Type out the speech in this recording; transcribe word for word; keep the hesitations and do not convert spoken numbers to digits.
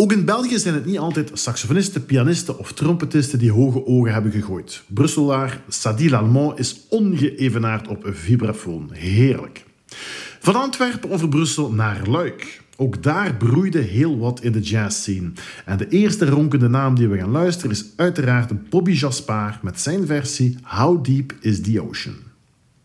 Ook in België zijn het niet altijd saxofonisten, pianisten of trompetisten die hoge ogen hebben gegooid. Brusselaar Sadi Lallemand is ongeëvenaard op vibrafoon. Heerlijk. Van Antwerpen over Brussel naar Luik. Ook daar broeide heel wat in de jazzscene. En de eerste ronkende naam die we gaan luisteren is uiteraard Bobby Jaspar met zijn versie How Deep is the Ocean.